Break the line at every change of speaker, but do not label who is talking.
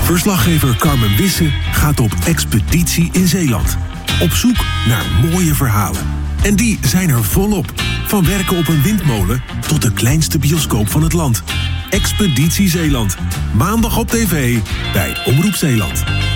Verslaggever Carmen Wisse gaat op expeditie in Zeeland. Op zoek naar mooie verhalen. En die zijn er volop. Van werken op een windmolen tot de kleinste bioscoop van het land. Expeditie Zeeland. Maandag op tv bij Omroep Zeeland.